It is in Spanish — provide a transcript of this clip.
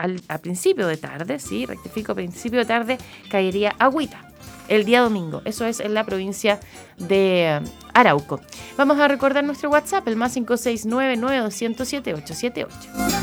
a principio de tarde, sí, rectifico, principio de tarde, caería agüita. El día domingo, eso es en la provincia de Arauco. Vamos a recordar nuestro WhatsApp, el más 569-9207-878.